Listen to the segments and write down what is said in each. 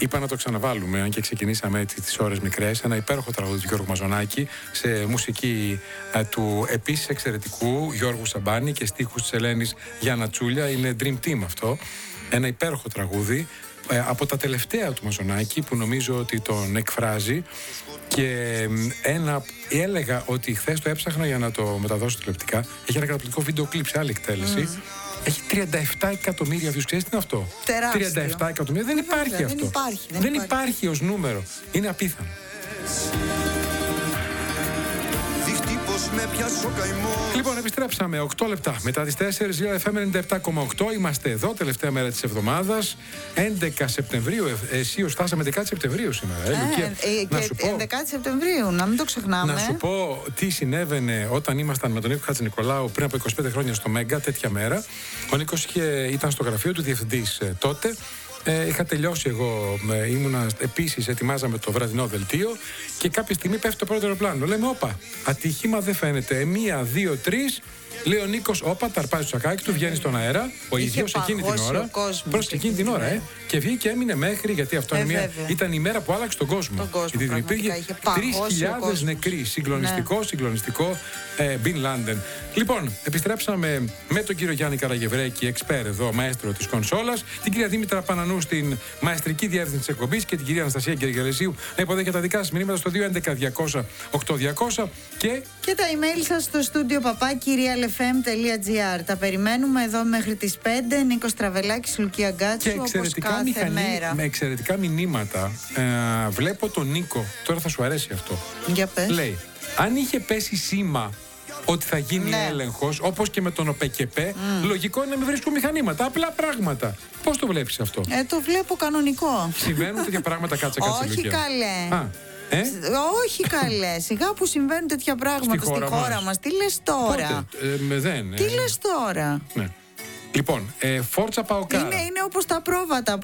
Είπα να το ξαναβάλουμε, αν και ξεκινήσαμε έτσι τις ώρες μικρές. Ένα υπέροχο τραγούδι του Γιώργου Μαζονάκη σε μουσική του επίσης εξαιρετικού Γιώργου Σαμπάνη και στίχους της Ελένης Γιάννα Τσούλια. Είναι Dream Team αυτό. Ένα υπέροχο τραγούδι από τα τελευταία του Μαζονάκη που νομίζω ότι τον εκφράζει. Και έλεγα ότι χθες το έψαχνα για να το μεταδώσω τηλεοπτικά. Έχει ένα καταπληκτικό βίντεο κλιπ σε άλλη εκτέλεση. Έχει 37 εκατομμύρια views. Ξέρεις τι είναι αυτό? Τεράστιο. 37 εκατομμύρια. Δεν υπάρχει αυτό. Δεν υπάρχει ως νούμερο. Είναι απίθανο. Λοιπόν, επιστρέψαμε 8 λεπτά μετά τις 4, FM 97,8. Είμαστε εδώ, τελευταία μέρα της εβδομάδας, 11 Σεπτεμβρίου. Εσύ φτάσαμε 11 Σεπτεμβρίου σήμερα. Να σου πω, 11 Σεπτεμβρίου, να μην το ξεχνάμε. Να σου πω τι συνέβαινε όταν ήμασταν με τον Νίκο Χατζηνικολάου πριν από 25 χρόνια στο Μέγκα, τέτοια μέρα. Ο Νίκος ήταν στο γραφείο του διευθυντής τότε. Είχα τελειώσει εγώ, ήμουνα επίσης, ετοιμάζαμε το βραδινό δελτίο και κάποια στιγμή πέφτει το πρώτο αεροπλάνο. Λέμε, όπα, ατύχημα δεν φαίνεται. 1, 2, 3. Λέει ο Νίκος, όπα, ταρπάζει το σακάκι του, βγαίνει στον αέρα. Ο ίδιος εκείνη την ώρα. Πρόσεχε εκείνη την ώρα, Και βγήκε και έμεινε μέχρι, γιατί αυτό ήταν η μέρα που άλλαξε τον κόσμο. Γιατί υπήρχε 3.000 νεκροί. Συγκλονιστικό Μπιν Λάντεν. Λοιπόν, επιστρέψαμε με τον κύριο Γιάννη Καραγευρέκη, εξπέρ εδώ, μαέστρο της κονσόλας, την κυρία Δήμητρα Πανανού στην μαεστρική διεύθυνση της εκπομπής και την κυρία Αναστασία Γεργελεσίου να υποδέχεται τα δικά σας μηνύματα στο 211-200-8200 και τα email σας στο στούντιο papakirialfm.gr. Τα περιμένουμε εδώ μέχρι τις 5. Νίκος Τραβελάκης, Λουκία Γκάτσου, όπως κάθε μέρα. Με εξαιρετικά μηνύματα. Βλέπω τον Νίκο, τώρα θα σου αρέσει αυτό. Για πες. Λέει, αν είχε πέσει σήμα ότι θα γίνει έλεγχος, όπως και με τον ΟΠΕΚΕΠΕ, λογικό είναι να μην βρίσκουν μηχανήματα. Απλά πράγματα. Πώς το βλέπεις αυτό? Το βλέπω κανονικό. Συμβαίνουν τέτοια πράγματα, κάτσε Όχι Λουκία. καλέ. Όχι καλέ. Σιγά που συμβαίνουν τέτοια πράγματα στη χώρα μας. Τι λες τώρα? Δεν. Τι λες τώρα? Ναι. Λοιπόν, Φόρτσα Παοκάρα. Είναι όπως τα πρόβατα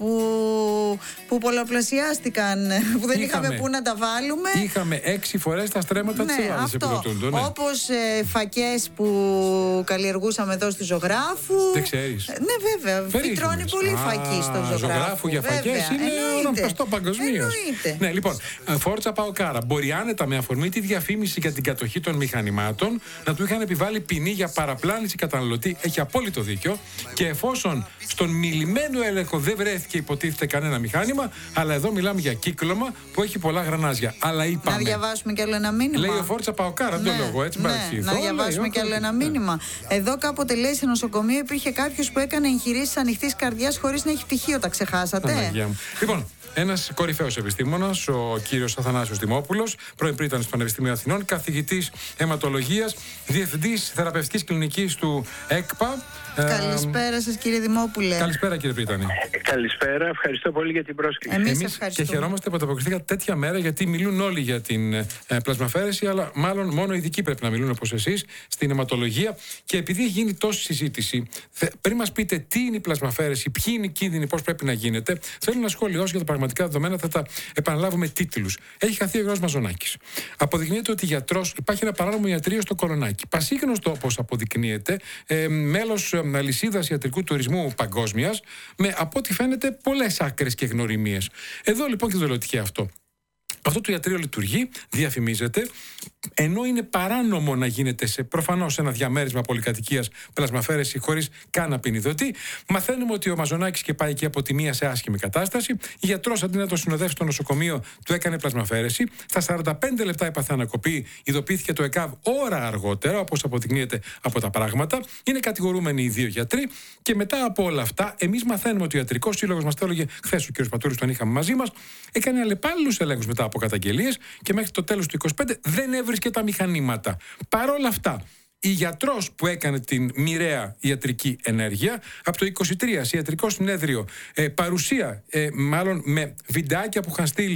που πολλαπλασιάστηκαν, που δεν είχαμε πού να τα βάλουμε. Είχαμε 6 φορές τα στρέμματα της Ελλάδας επιδοτούντο. Ναι. Όπως φακές που καλλιεργούσαμε εδώ στους ζωγράφους. Δεν ξέρεις? Ναι, βέβαια. Φυτρώνει πολύ φακή στο ζωγράφο. Ζωγράφου για φακές είναι ονοπαστό παγκοσμίως. Ναι, λοιπόν, Φόρτσα Παοκάρα. Μπορεί άνετα με αφορμή τη διαφήμιση για την κατοχή των μηχανημάτων να του είχαν επιβάλει ποινή για παραπλάνηση καταναλωτή. Έχει απόλυτο δίκιο. Και εφόσον στον μιλημένο έλεγχο δεν βρέθηκε υποτίθεται κανένα μηχάνημα, αλλά εδώ μιλάμε για κύκλωμα που έχει πολλά γρανάζια. Αλλά είπαμε. Να διαβάσουμε κι άλλο ένα μήνυμα. Λέει ο Φόρτσα Παοκάρα, δεν το λόγο, έτσι να διαβάσουμε κι άλλο ένα μήνυμα. Εδώ κάποτε λέει σε νοσοκομείο υπήρχε κάποιος που έκανε εγχειρήσεις ανοιχτής καρδιάς χωρίς να έχει πτυχίο. Τα ξεχάσατε? Λοιπόν. Ένας κορυφαίος επιστήμονας, ο κύριος Αθανάσιος Δημόπουλος, πρώην πρίτανης του Πανεπιστημίου Αθηνών, καθηγητής αιματολογίας, διευθυντής θεραπευτικής κλινικής του ΕΚΠΑ. Καλησπέρα σας, κύριε Δημόπουλε. Καλησπέρα, κύριε πρίτανη. Καλησπέρα, ευχαριστώ πολύ για την πρόσκληση. Εμείς και χαιρόμαστε που ανταποκριθήκατε τέτοια μέρα, γιατί μιλούν όλοι για την πλασμαφαίρεση, αλλά μάλλον μόνο οι ειδικοί πρέπει να μιλούν όπως εσείς στην αιματολογία. Και επειδή έχει γίνει τόση συζήτηση, πριν μας πείτε τι είναι η πλασμαφαίρεση, ποιοι είναι οι κίνδυνοι, πώς πρέπει να γίνεται, θέλω να σχολιάσω για τα πραγματικά δεδομένα, θα τα επαναλάβουμε τίτλους. Έχει χαθεί ο Γιώργος Μαζονάκης. Αποδεικνύεται ότι υπάρχει ένα παράνομο ιατρείο στο Κορονάκι. Πασίγνωστο, όπως αποδεικνύεται, μέλος αλυσίδας ιατρικού τουρισμού παγκόσμιας, με από ό,τι φαίνεται πολλές άκρες και γνωριμίες. Εδώ λοιπόν και το λέω τυχαία αυτό. Αυτό το ιατρείο λειτουργεί, διαφημίζεται, ενώ είναι παράνομο να γίνεται προφανώς ένα διαμέρισμα πολυκατοικίας πλασμαφαίρεση χωρίς καν απεινιδωτή. Μαθαίνουμε ότι ο Μαζονάκης και πάει εκεί από τη μία σε άσχημη κατάσταση. Ο γιατρός αντί να το συνοδεύσει στο νοσοκομείο του έκανε πλασμαφαίρεση. Στα 45 λεπτά έπαθε ανακοπή, ειδοποιήθηκε το ΕΚΑΒ ώρα αργότερα, όπως αποδεικνύεται από τα πράγματα. Είναι κατηγορούμενοι οι 2 γιατροί και μετά από όλα αυτά, εμείς μαθαίνουμε ότι ο Ιατρικός Σύλλογος, μας το έλεγε χθες ο κ. Πατούρης, τον είχαμε μαζί μας, έκανε αλλεπάλληλους ελέγχους μετά από καταγγελίες και μέχρι το τέλος του 25 δεν έβρισκε τα μηχανήματα. Παρ' όλα αυτά, η γιατρός που έκανε την μοιραία ιατρική ενέργεια, από το 23 σε ιατρικό συνέδριο, παρουσία, μάλλον με βιντεάκια που είχαν στείλει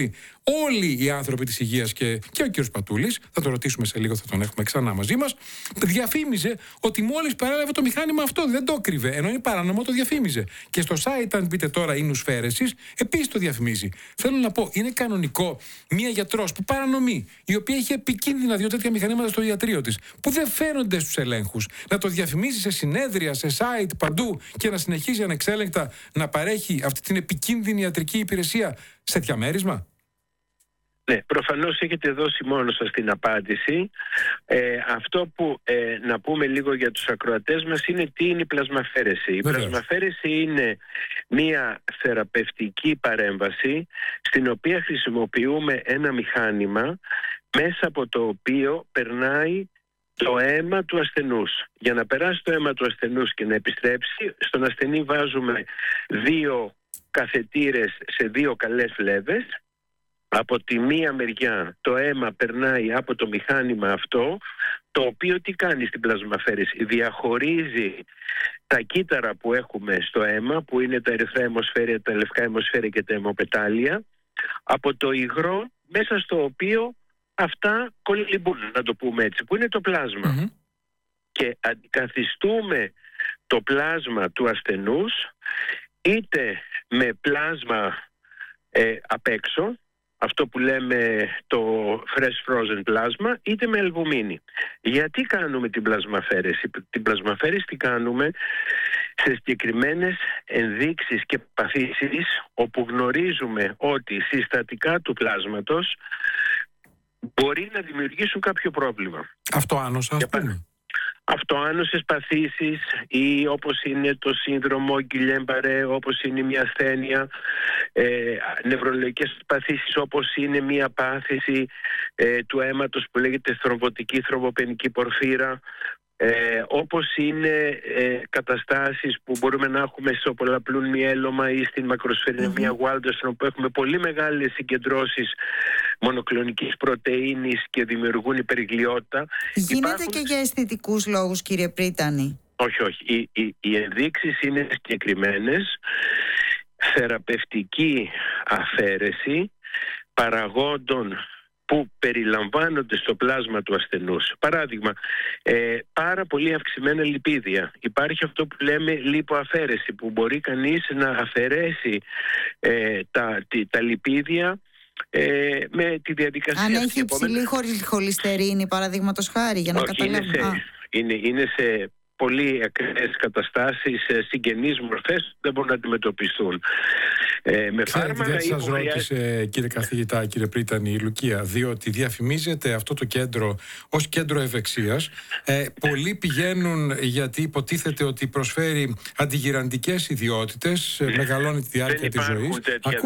όλοι οι άνθρωποι της υγείας και ο κ. Πατούλης, θα το ρωτήσουμε σε λίγο, θα τον έχουμε ξανά μαζί μας, διαφήμιζε ότι μόλις παρέλαβε το μηχάνημα αυτό, δεν το κρύβε, ενώ είναι παράνομο, το διαφήμιζε. Και στο site, αν μπείτε τώρα, η νουσφαίρεσης, επίσης το διαφημίζει. Θέλω να πω, είναι κανονικό μία γιατρός που παρανομεί, η οποία έχει επικίνδυνα 2 τέτοια μηχανήματα στο ιατρείο της, που δεν φαίνονται στους ελέγχους, να το διαφημίζει σε συνέδρια, σε site, παντού και να συνεχίζει ανεξέλεγκτα να παρέχει αυτή την επικίνδυνη ιατρική υπηρεσία σε διαμέρισμα? Ναι, προφανώς έχετε δώσει μόνο σας την απάντηση. Αυτό που να πούμε λίγο για τους ακροατές μας είναι τι είναι η πλασμαφέρεση. Η πλασμαφέρεση είναι μια θεραπευτική παρέμβαση στην οποία χρησιμοποιούμε ένα μηχάνημα μέσα από το οποίο περνάει το αίμα του ασθενούς. Για να περάσει το αίμα του ασθενούς και να επιστρέψει, στον ασθενή βάζουμε 2 καθετήρες σε 2 καλές φλέβες. Από τη μία μεριά το αίμα περνάει από το μηχάνημα αυτό, το οποίο τι κάνει στην πλασμαφέρεση? Διαχωρίζει τα κύτταρα που έχουμε στο αίμα, που είναι τα ερυθρά αιμοσφαίρια, τα λευκά αιμοσφαίρια και τα αιμοπετάλια, από το υγρό μέσα στο οποίο αυτά κολυμπούν, να το πούμε έτσι, που είναι το πλάσμα. Και αντικαθιστούμε το πλάσμα του ασθενούς είτε με πλάσμα απ' έξω, αυτό που λέμε το fresh frozen πλάσμα, είτε με αλβουμίνη. Γιατί κάνουμε την πλασμαφέρεση? Την πλασμαφέρεση τη κάνουμε σε συγκεκριμένες ενδείξεις και παθήσεις όπου γνωρίζουμε ότι συστατικά του πλάσματος μπορεί να δημιουργήσουν κάποιο πρόβλημα. Αυτοάνοσα, ας πούμε. Αυτοάνωσες παθήσεις ή όπως είναι το σύνδρομο Γκιλιέν-Μπαρέ, όπως είναι μια ασθένεια, νευρολογικές παθήσεις όπως είναι μια πάθηση του αίματος που λέγεται θρομβωτική θρομβοπενική πορφύρα, όπως είναι καταστάσεις που μπορούμε να έχουμε στο πολλαπλούν μυέλωμα ή στην μακροσφαιρινεμία Waldenström, όπου έχουμε πολύ μεγάλες συγκεντρώσεις μονοκλονικής πρωτεΐνης και δημιουργούν υπεργλιότητα. Γίνεται και για αισθητικούς λόγους, κύριε Πρίτανη? Όχι. Οι ενδείξεις είναι συγκεκριμένες. Θεραπευτική αφαίρεση παραγόντων που περιλαμβάνονται στο πλάσμα του ασθενούς. Παράδειγμα, πάρα πολύ αυξημένα λιπίδια. Υπάρχει αυτό που λέμε λιποαφαίρεση, που μπορεί κανείς να αφαιρέσει τα λιπίδια με τη διαδικασία. Αν έχει υψηλή χολυστερίνη, παραδείγματος χάρη, για να καταλάβουμε. Είναι σε πολύ ακραίες καταστάσεις, συγγενείς μορφές, δεν μπορούν να αντιμετωπιστούν. Με φάρμακα. Γιατί σας ρώτησε, κύριε καθηγητά, κύριε Πρίτανη, η Λουκία, διότι διαφημίζεται αυτό το κέντρο ως κέντρο ευεξίας. Πολλοί πηγαίνουν γιατί υποτίθεται ότι προσφέρει αντιγυραντικές ιδιότητες, μεγαλώνει τη διάρκεια της ζωής.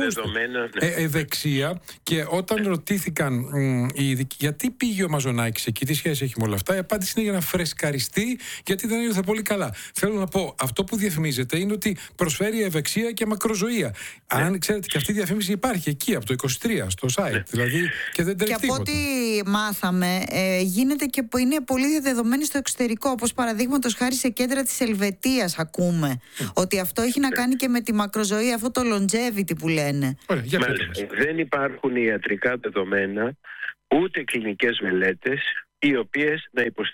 Ευεξία. Και όταν ρωτήθηκαν οι ειδικοί γιατί πήγε ο Μαζονάκης εκεί, τι σχέση έχει με όλα αυτά, η απάντηση είναι για να φρεσκαριστεί, γιατί δεν ήρθε πολύ καλά. Θέλω να πω, αυτό που διαφημίζεται είναι ότι προσφέρει ευεξία και μακροζωία. Αν ξέρετε, και αυτή η διαφήμιση υπάρχει εκεί από το 23 στο site. Δηλαδή, και δεν τρέχει τίποτα. Και από ό,τι μάθαμε, γίνεται και είναι πολύ διαδεδομένη στο εξωτερικό. Όπως παραδείγματος χάρη σε κέντρα της Ελβετίας ακούμε ότι αυτό έχει να κάνει και με τη μακροζωία, αυτό το longevity που λένε. Ωραία, δεν υπάρχουν ιατρικά δεδομένα, ούτε κλινικές μελέτες οι οποίες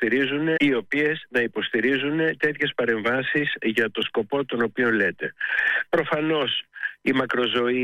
να υποστηρίζουν τέτοιες παρεμβάσεις για το σκοπό τον οποίο λέτε. Προφανώς η μακροζωή